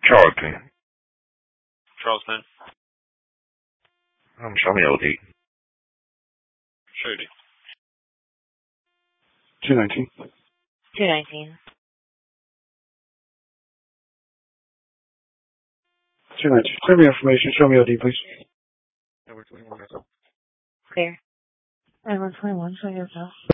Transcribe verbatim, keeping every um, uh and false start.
Charlton. Charleston. Um, show me O D. Shady. two nineteen. two nineteen. two nineteen. Clear me information. Show me O D, please. Clear. nine one twenty-one, show yourself.